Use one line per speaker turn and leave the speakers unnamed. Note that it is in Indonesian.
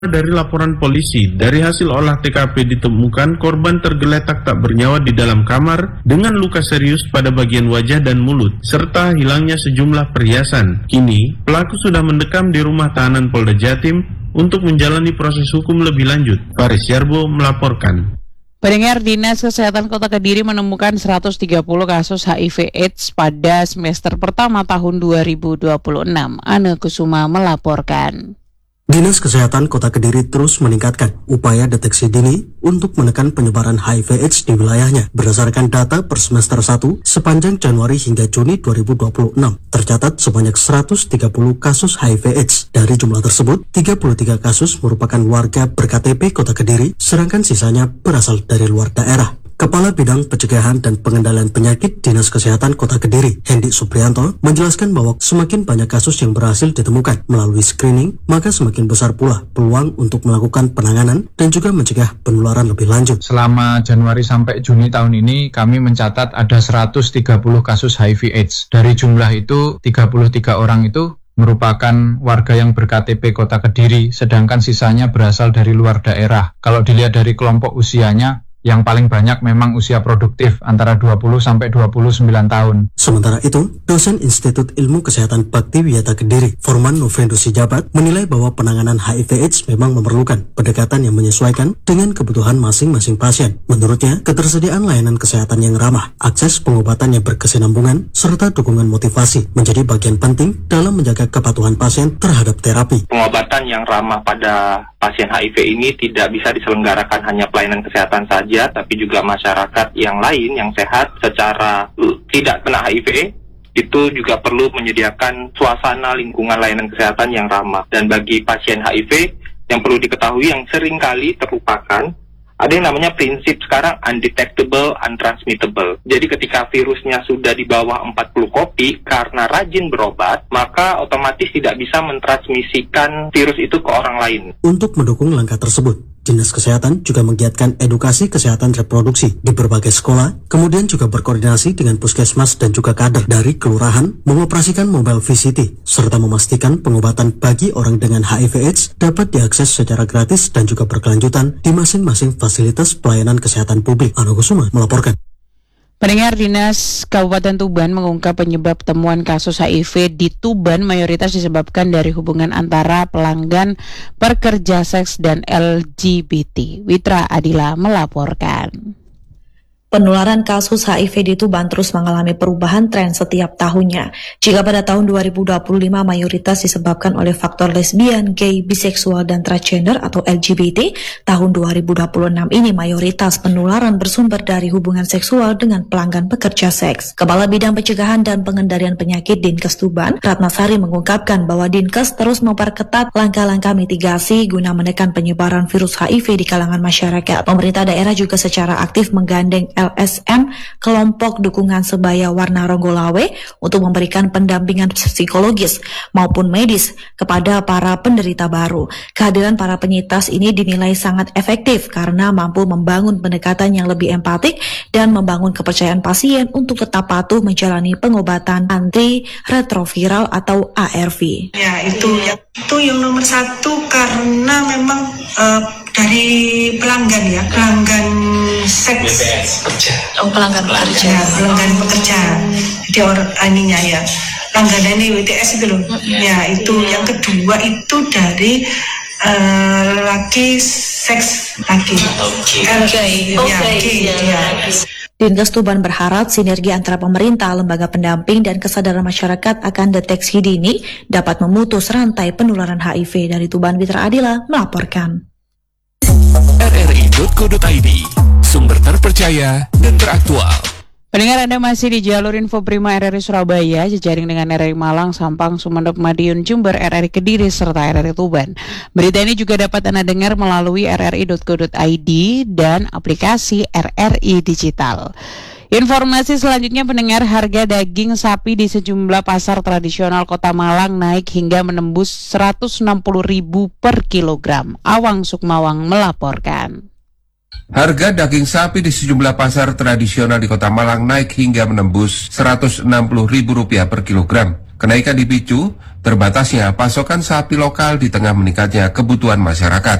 Dari laporan polisi, dari hasil olah TKP ditemukan korban tergeletak tak bernyawa di dalam kamar dengan luka serius pada bagian wajah dan mulut, serta hilangnya sejumlah perhiasan. Kini, pelaku sudah mendekam di rumah tahanan Polda Jatim untuk menjalani proses hukum lebih lanjut. Faris Yarbo melaporkan.
Pendengar, Dinas Kesehatan Kota Kediri menemukan 130 kasus HIV/AIDS pada semester pertama tahun 2026. Ane Kusuma melaporkan.
Dinas Kesehatan Kota Kediri terus meningkatkan upaya deteksi dini untuk menekan penyebaran HIV/AIDS di wilayahnya. Berdasarkan data per semester 1 sepanjang Januari hingga Juni 2026, tercatat sebanyak 130 kasus HIV/AIDS. Dari jumlah tersebut, 33 kasus merupakan warga berKTP Kota Kediri, sedangkan sisanya berasal dari luar daerah. Kepala Bidang Pencegahan dan Pengendalian Penyakit Dinas Kesehatan Kota Kediri, Hendi Suprianto, menjelaskan bahwa semakin banyak kasus yang berhasil ditemukan melalui screening, maka semakin besar pula peluang untuk melakukan penanganan dan juga mencegah penularan lebih lanjut.
Selama Januari sampai Juni tahun ini, kami mencatat ada 130 kasus HIV/AIDS. Dari jumlah itu, 33 orang itu merupakan warga yang berKTP Kota Kediri, sedangkan sisanya berasal dari luar daerah. Kalau dilihat dari kelompok usianya, yang paling banyak memang usia produktif antara 20 sampai 29 tahun.
Sementara itu, dosen Institut Ilmu Kesehatan Bakti Wiyata Kediri, Forman Novendo Sijabat, menilai bahwa penanganan HIV/AIDS memang memerlukan pendekatan yang menyesuaikan dengan kebutuhan masing-masing pasien. Menurutnya, ketersediaan layanan kesehatan yang ramah, akses pengobatan yang berkesinambungan, serta dukungan motivasi menjadi bagian penting dalam menjaga kepatuhan pasien terhadap terapi.
Pengobatan yang ramah pada pasien HIV ini tidak bisa diselenggarakan hanya pelayanan kesehatan saja, tapi juga masyarakat yang lain yang sehat secara tidak kena HIV itu juga perlu menyediakan suasana lingkungan layanan kesehatan yang ramah. Dan bagi pasien HIV yang perlu diketahui yang seringkali terlupakan, ada yang namanya prinsip sekarang undetectable, untransmittable. Jadi ketika virusnya sudah di bawah 40 kopi, karena rajin berobat, maka otomatis tidak bisa mentransmisikan virus itu ke orang lain.
Untuk mendukung langkah tersebut, Dinas Kesehatan juga menggiatkan edukasi kesehatan reproduksi di berbagai sekolah, kemudian juga berkoordinasi dengan puskesmas dan juga kader dari kelurahan mengoperasikan mobile VCT, serta memastikan pengobatan bagi orang dengan HIV/AIDS dapat diakses secara gratis dan juga berkelanjutan di masing-masing fasilitas pelayanan kesehatan publik. Anu Kusuma melaporkan.
Pendengar, Dinas Kabupaten Tuban mengungkap penyebab temuan kasus HIV di Tuban mayoritas disebabkan dari hubungan antara pelanggan, pekerja seks, dan LGBT. Witra Adila melaporkan.
Penularan kasus HIV di Tuban terus mengalami perubahan tren setiap tahunnya. Jika pada tahun 2025 mayoritas disebabkan oleh faktor lesbian, gay, biseksual, dan transgender atau LGBT, tahun 2026 ini mayoritas penularan bersumber dari hubungan seksual dengan pelanggan pekerja seks. Kepala Bidang Pencegahan dan Pengendalian Penyakit Dinkes Tuban, Ratnasari, mengungkapkan bahwa Dinkes terus memperketat langkah-langkah mitigasi guna menekan penyebaran virus HIV di kalangan masyarakat. Pemerintah daerah juga secara aktif menggandeng LSM, kelompok dukungan sebaya warna Ronggolawe, untuk memberikan pendampingan psikologis maupun medis kepada para penderita baru. Kehadiran para penyintas ini dinilai sangat efektif karena mampu membangun pendekatan yang lebih empatik dan membangun kepercayaan pasien untuk tetap patuh menjalani pengobatan antiretroviral atau ARV.
Ya, itu yang nomor satu karena memang dari pelanggan seks.
Pelanggan pekerja.
Ya, pelanggan pekerja. Jadi orang aninya ya. Langganan WTS itu loh. Ya, itu yang kedua itu dari laki seks laki.
Dinkes Tuban berharap sinergi antara pemerintah, lembaga pendamping, dan kesadaran masyarakat akan deteksi dini dapat memutus rantai penularan HIV. Dari Tuban, Witra Adila melaporkan.
RRI.co.id, sumber terpercaya dan teraktual.
Pendengar, Anda masih di jalur Info Prima RRI Surabaya, jejaring dengan RRI Malang, Sampang, Sumeneb, Madiun, Jember, RRI Kediri, serta RRI Tuban. Berita ini juga dapat Anda dengar melalui rri.co.id dan aplikasi RRI Digital. Informasi selanjutnya, pendengar, harga daging sapi di sejumlah pasar tradisional Kota Malang naik hingga menembus 160.000 per kilogram. Awang Sukmawang melaporkan.
Harga daging sapi di sejumlah pasar tradisional di Kota Malang naik hingga menembus Rp160.000 per kilogram. Kenaikan dipicu terbatasnya pasokan sapi lokal di tengah meningkatnya kebutuhan masyarakat.